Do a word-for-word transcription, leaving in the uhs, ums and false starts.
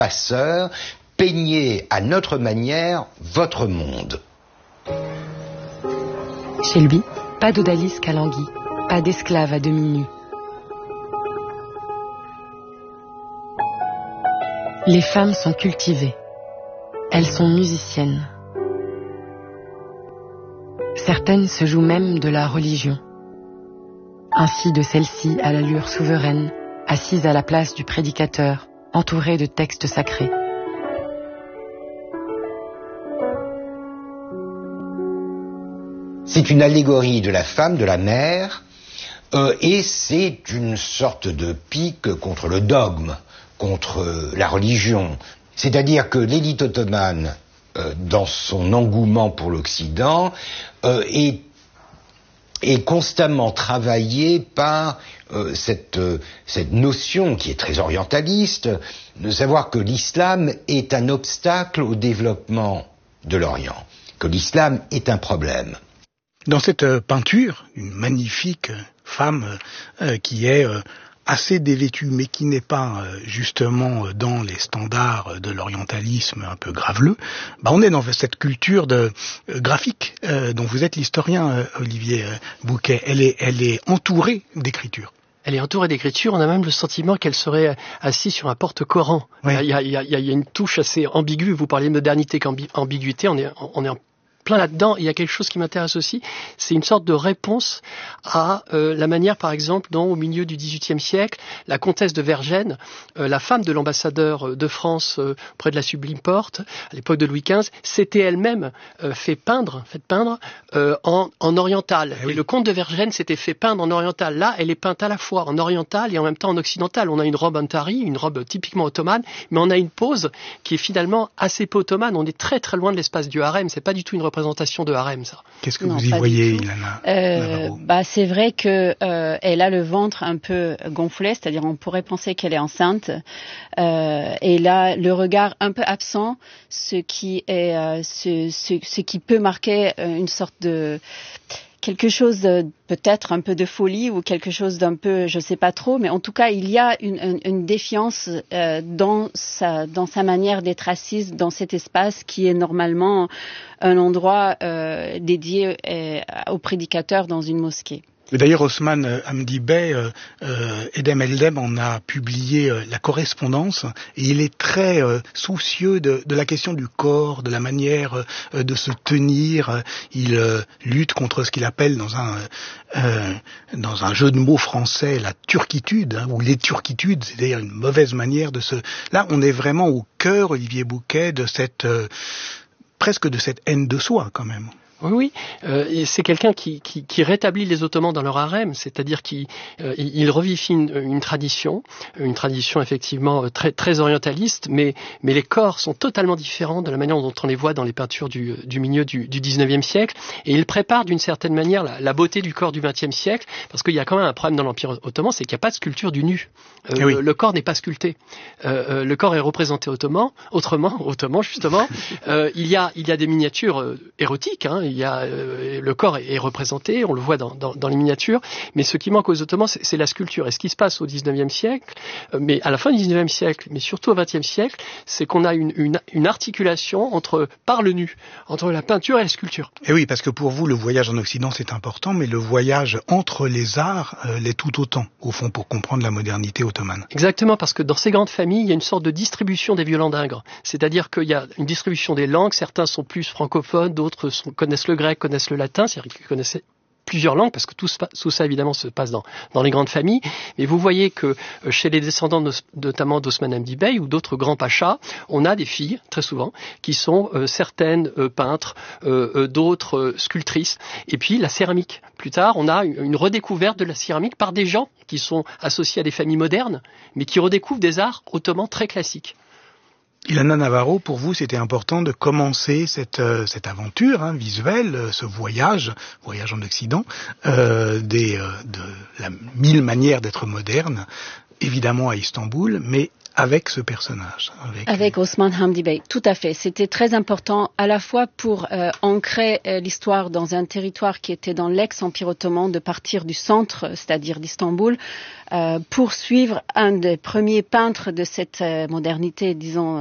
passeurs, peignez à notre manière votre monde. Chez lui, pas d'odalisque à languille, pas d'esclaves à demi nus. Les femmes sont cultivées. Elles sont musiciennes. Certaines se jouent même de la religion. Ainsi de celle-ci à l'allure souveraine, assise à la place du prédicateur, entourée de textes sacrés. C'est une allégorie de la femme, de la mère, euh, et c'est une sorte de pique contre le dogme, contre la religion. C'est-à-dire que l'élite ottomane, euh, dans son engouement pour l'Occident, euh, est, est constamment travaillée par euh, cette, euh, cette notion qui est très orientaliste, de savoir que l'islam est un obstacle au développement de l'Orient, que l'islam est un problème. Dans cette euh, peinture, une magnifique femme euh, qui est euh, assez dévêtue, mais qui n'est pas euh, justement dans les standards de l'orientalisme un peu graveleux, bah on est dans cette culture de euh, graphique euh, dont vous êtes l'historien, euh, Olivier euh, Bouquet. Elle est, elle est entourée d'écriture. Elle est entourée d'écriture, on a même le sentiment qu'elle serait assise sur un porte-Coran. Oui. Il y a, il y a, il y a une touche assez ambiguë, vous parliez de modernité qu'ambiguïté, on est, on est en plein là-dedans. Il y a quelque chose qui m'intéresse aussi, c'est une sorte de réponse à euh, la manière, par exemple, dont au milieu du dix-huitième siècle, la comtesse de Vergennes, euh, la femme de l'ambassadeur de France euh, près de la Sublime Porte, à l'époque de Louis quinze, s'était elle-même euh, fait peindre, fait peindre euh, en, en oriental. Eh oui. Et le comte de Vergennes s'était fait peindre en oriental. Là, elle est peinte à la fois en oriental et en même temps en occidental. On a une robe antari, une robe typiquement ottomane, mais on a une pose qui est finalement assez peu ottomane. On est très très loin de l'espace du harem. C'est pas du tout une représentation de harem, ça. Qu'est-ce que non, vous y voyez, Ilana euh, bah, c'est vrai que euh, elle a le ventre un peu gonflé, c'est-à-dire on pourrait penser qu'elle est enceinte. Euh, et là, le regard un peu absent, ce qui est, euh, ce, ce, ce qui peut marquer euh, une sorte de quelque chose de, peut-être un peu de folie ou quelque chose d'un peu, je sais pas trop, mais en tout cas il y a une, une, une défiance euh, dans sa dans sa manière d'être assise dans cet espace qui est normalement un endroit euh, dédié euh, aux prédicateurs dans une mosquée. D'ailleurs, Osman Hamdi Bey, euh, euh, Edem Eldem en a publié euh, la correspondance et il est très euh, soucieux de, de la question du corps, de la manière euh, de se tenir. Il euh, lutte contre ce qu'il appelle dans un euh, dans un jeu de mots français la turquitude, hein, ou les turquitudes, c'est-à-dire une mauvaise manière de se... Là, on est vraiment au cœur, Olivier Bouquet, de cette euh, presque de cette haine de soi, quand même. Oui, oui. Euh, et c'est quelqu'un qui, qui, qui rétablit les Ottomans dans leur harem, c'est-à-dire qu'il euh, il revifie une, une tradition, une tradition effectivement très, très orientaliste, mais, mais les corps sont totalement différents de la manière dont on les voit dans les peintures du, du milieu du, du dix-neuvième siècle, et il prépare d'une certaine manière la, la beauté du corps du vingtième siècle, parce qu'il y a quand même un problème dans l'Empire ottoman, c'est qu'il n'y a pas de sculpture du nu. Euh, oui. le, le corps n'est pas sculpté. Euh, euh, le corps est représenté ottoman, autrement, ottoman justement. euh, il y a, il y a des miniatures euh, érotiques, hein. Il y a, euh, le corps est, est représenté, on le voit dans, dans, dans les miniatures, mais ce qui manque aux Ottomans, c'est, c'est la sculpture. Et ce qui se passe au dix-neuvième siècle, euh, mais à la fin du dix-neuvième siècle, mais surtout au vingtième siècle, c'est qu'on a une, une, une articulation entre, par le nu, entre la peinture et la sculpture. Et oui, parce que pour vous, le voyage en Occident, c'est important, mais le voyage entre les arts euh, l'est tout autant, au fond, pour comprendre la modernité ottomane. Exactement, parce que dans ces grandes familles, il y a une sorte de distribution des violons d'Ingres. C'est-à-dire qu'il y a une distribution des langues, certains sont plus francophones, d'autres sont, connaissent le grec, connaissent le latin, c'est-à-dire qu'ils connaissaient plusieurs langues, parce que tout, tout ça évidemment se passe dans, dans les grandes familles, mais vous voyez que chez les descendants de, notamment d'Osman Hamdi Bey ou d'autres grands pachas, on a des filles, très souvent, qui sont euh, certaines euh, peintres, euh, euh, d'autres euh, sculptrices, et puis la céramique. Plus tard, on a une, une redécouverte de la céramique par des gens qui sont associés à des familles modernes, mais qui redécouvrent des arts ottomans très classiques. Ilana Navarro, pour vous, c'était important de commencer cette, euh, cette aventure hein, visuelle, euh, ce voyage, voyage en Occident, euh, des, euh, de la mille manières d'être moderne, évidemment à Istanbul, mais avec ce personnage. Avec, avec Osman Hamdi Bey, tout à fait. C'était très important à la fois pour euh, ancrer euh, l'histoire dans un territoire qui était dans l'ex-empire ottoman, de partir du centre, c'est-à-dire d'Istanbul, euh, pour suivre un des premiers peintres de cette euh, modernité, disons,